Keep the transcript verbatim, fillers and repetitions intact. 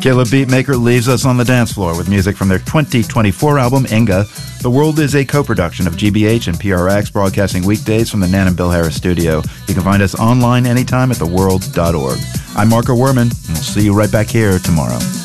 Caleb Beatmaker leaves us on the dance floor with music from their twenty twenty-four album, Inga. The World is a co-production of G B H and P R X, broadcasting weekdays from the Nan and Bill Harris studio. You can find us online anytime at the world dot org. I'm Marco Werman, and we'll see you right back here tomorrow.